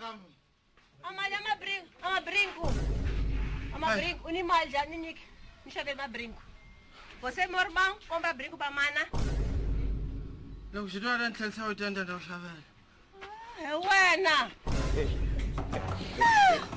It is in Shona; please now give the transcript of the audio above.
wami. Amabrinco, unimali já, Nick. Deixa eu ver brinco. Você, meu irmão, compra brinco pra mana. Loko xi twa ntlhelisa u tenda ndo xavela. É wena.